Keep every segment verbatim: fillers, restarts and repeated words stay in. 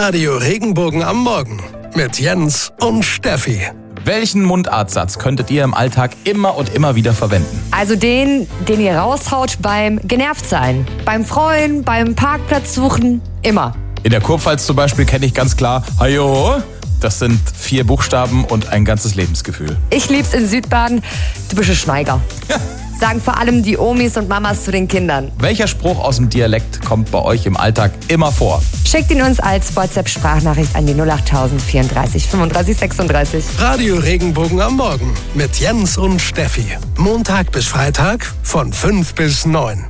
Radio Regenbogen am Morgen mit Jens und Steffi. Welchen Mundartsatz könntet ihr im Alltag immer und immer wieder verwenden? Also den, den ihr raushaut beim Genervtsein, beim Freuen, beim Parkplatz suchen, immer. In der Kurpfalz zum Beispiel kenne ich ganz klar Hajo. Das sind vier Buchstaben und ein ganzes Lebensgefühl. Ich lieb's in Südbaden, du bist ein Schweiger. Ja. Sagen vor allem die Omis und Mamas zu den Kindern. Welcher Spruch aus dem Dialekt kommt bei euch im Alltag immer vor? Schickt ihn uns als WhatsApp-Sprachnachricht an die null acht null null vierunddreißig fünfunddreißig sechsunddreißig. Radio Regenbogen am Morgen mit Jens und Steffi. Montag bis Freitag von fünf bis neun.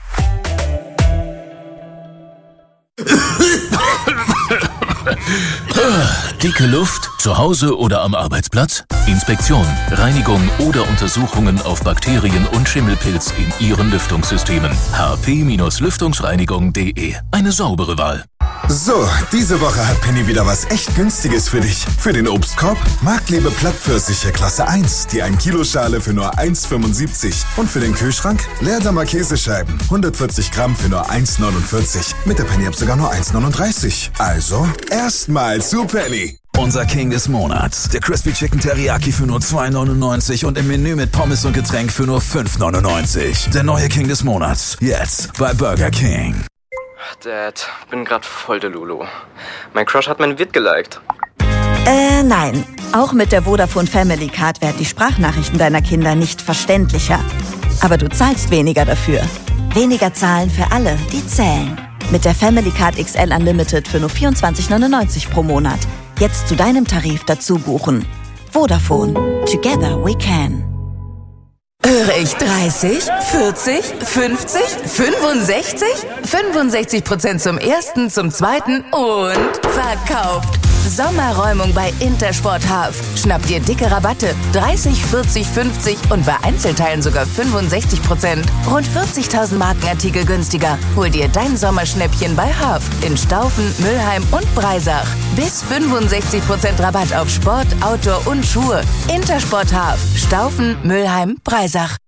Dicke Luft, zu Hause oder am Arbeitsplatz? Inspektion, Reinigung oder Untersuchungen auf Bakterien und Schimmelpilz in Ihren Lüftungssystemen. h p Lüftungsreinigung punkt de. Eine saubere Wahl. So, diese Woche hat Penny wieder was echt Günstiges für dich. Für den Obstkorb Marktlebe Plattpfirsiche Klasse eins, die ein Kilo Schale für nur eins fünfundsiebzig. Und für den Kühlschrank Leerdammer Käsescheiben, hundertvierzig Gramm für nur eins neunundvierzig. Mit der Penny-App sogar nur eins neununddreißig. Also, erstmal zu Penny. Unser King des Monats. Der Crispy Chicken Teriyaki für nur zwei neunundneunzig und im Menü mit Pommes und Getränk für nur fünf neunundneunzig. Der neue King des Monats. Jetzt bei Burger King. Dad, bin grad voll der Lulu. Mein Crush hat mein Vid geliked. Äh, nein. Auch mit der Vodafone Family Card werden die Sprachnachrichten deiner Kinder nicht verständlicher. Aber du zahlst weniger dafür. Weniger zahlen für alle, die zählen. Mit der Family Card X L Unlimited für nur vierundzwanzig neunundneunzig pro Monat. Jetzt zu deinem Tarif dazu buchen. Vodafone. Together we can. Höre ich dreißig, vierzig, fünfzig, fünfundsechzig? fünfundsechzig Prozent zum ersten, zum zweiten und verkauft. Sommerräumung bei Intersport Half. Schnapp dir dicke Rabatte. dreißig, vierzig, fünfzig und bei Einzelteilen sogar fünfundsechzig Prozent. Rund vierzigtausend Markenartikel günstiger. Hol dir dein Sommerschnäppchen bei Half in Staufen, Mülheim und Breisach. Bis fünfundsechzig Prozent Rabatt auf Sport, Outdoor und Schuhe. Intersport Half. Staufen, Mülheim, Breisach.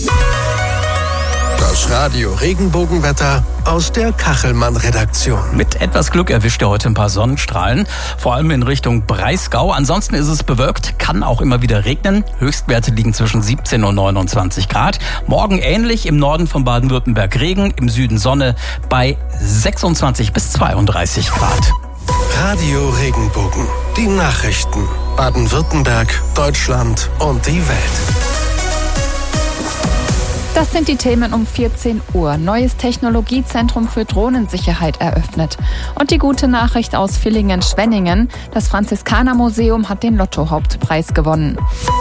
Das Radio Regenbogenwetter aus der Kachelmann-Redaktion. Mit etwas Glück erwischt ihr heute ein paar Sonnenstrahlen, vor allem in Richtung Breisgau. Ansonsten ist es bewölkt, kann auch immer wieder regnen. Höchstwerte liegen zwischen siebzehn und neunundzwanzig Grad. Morgen ähnlich, im Norden von Baden-Württemberg Regen, im Süden Sonne bei sechsundzwanzig bis zweiunddreißig Grad. Radio Regenbogen, die Nachrichten. Baden-Württemberg, Deutschland und die Welt. Das sind die Themen um vierzehn Uhr. Neues Technologiezentrum für Drohnensicherheit eröffnet. Und die gute Nachricht aus Villingen-Schwenningen. Das Franziskanermuseum hat den Lotto-Hauptpreis gewonnen.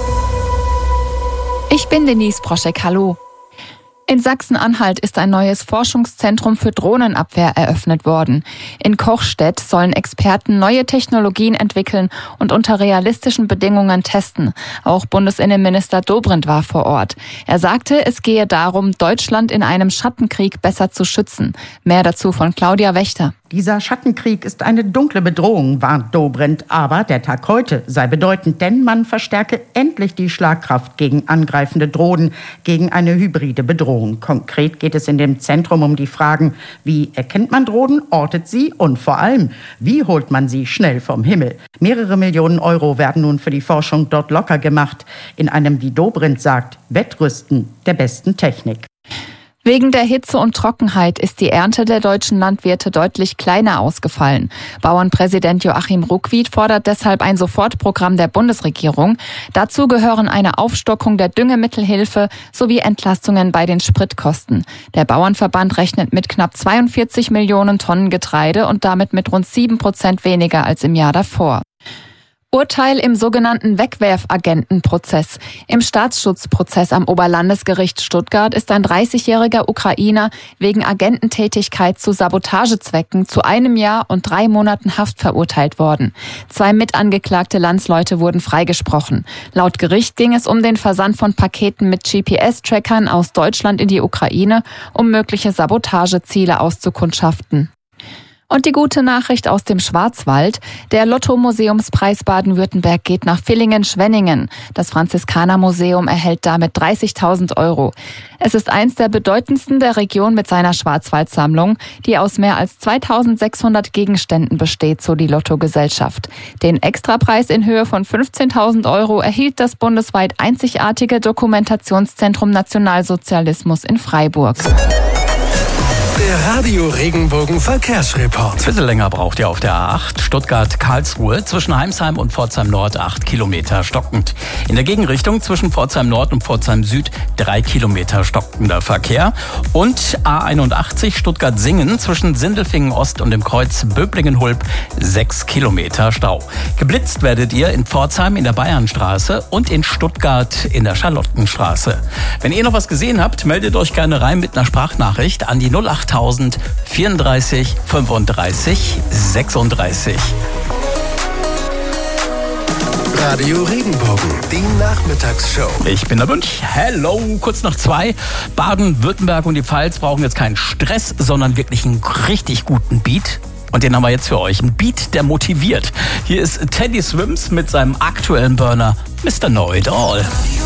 Ich bin Denise Proschek, hallo. In Sachsen-Anhalt ist ein neues Forschungszentrum für Drohnenabwehr eröffnet worden. In Kochstedt sollen Experten neue Technologien entwickeln und unter realistischen Bedingungen testen. Auch Bundesinnenminister Dobrindt war vor Ort. Er sagte, es gehe darum, Deutschland in einem Schattenkrieg besser zu schützen. Mehr dazu von Claudia Wächter. Dieser Schattenkrieg ist eine dunkle Bedrohung, warnt Dobrindt. Aber der Tag heute sei bedeutend, denn man verstärke endlich die Schlagkraft gegen angreifende Drohnen, gegen eine hybride Bedrohung. Konkret geht es in dem Zentrum um die Fragen, wie erkennt man Drohnen, ortet sie und vor allem, wie holt man sie schnell vom Himmel. Mehrere Millionen Euro werden nun für die Forschung dort locker gemacht, in einem, wie Dobrindt sagt, Wettrüsten der besten Technik. Wegen der Hitze und Trockenheit ist die Ernte der deutschen Landwirte deutlich kleiner ausgefallen. Bauernpräsident Joachim Ruckwied fordert deshalb ein Sofortprogramm der Bundesregierung. Dazu gehören eine Aufstockung der Düngemittelhilfe sowie Entlastungen bei den Spritkosten. Der Bauernverband rechnet mit knapp zweiundvierzig Millionen Tonnen Getreide und damit mit rund sieben Prozent weniger als im Jahr davor. Urteil im sogenannten Wegwerfagentenprozess. Im Staatsschutzprozess am Oberlandesgericht Stuttgart ist ein dreißigjähriger Ukrainer wegen Agententätigkeit zu Sabotagezwecken zu einem Jahr und drei Monaten Haft verurteilt worden. Zwei mitangeklagte Landsleute wurden freigesprochen. Laut Gericht ging es um den Versand von Paketen mit G P S-Trackern aus Deutschland in die Ukraine, um mögliche Sabotageziele auszukundschaften. Und die gute Nachricht aus dem Schwarzwald. Der Lotto-Museumspreis Baden-Württemberg geht nach Villingen-Schwenningen. Das Franziskanermuseum erhält damit dreißigtausend Euro. Es ist eins der bedeutendsten der Region mit seiner Schwarzwaldsammlung, die aus mehr als zweitausendsechshundert Gegenständen besteht, so die Lotto-Gesellschaft. Den Extrapreis in Höhe von fünfzehntausend Euro erhielt das bundesweit einzigartige Dokumentationszentrum Nationalsozialismus in Freiburg. Der Radio Regenbogen Verkehrsreport. Ein bisschen länger braucht ihr auf der A acht Stuttgart-Karlsruhe zwischen Heimsheim und Pforzheim Nord acht Kilometer stockend. In der Gegenrichtung zwischen Pforzheim Nord und Pforzheim Süd drei Kilometer stockender Verkehr. Und A einundachtzig Stuttgart-Singen zwischen Sindelfingen Ost und dem Kreuz Böblingen-Hulb sechs Kilometer Stau. Geblitzt werdet ihr in Pforzheim in der Bayernstraße und in Stuttgart in der Charlottenstraße. Wenn ihr noch was gesehen habt, meldet euch gerne rein mit einer Sprachnachricht an die null acht vierunddreißig fünfunddreißig sechsunddreißig. Radio Regenbogen, die Nachmittagsshow. Ich bin der Münch. Hello, kurz nach zwei. Baden-Württemberg und die Pfalz brauchen jetzt keinen Stress, sondern wirklich einen richtig guten Beat. Und den haben wir jetzt für euch. Ein Beat, der motiviert. Hier ist Teddy Swims mit seinem aktuellen Burner Mister Know It All.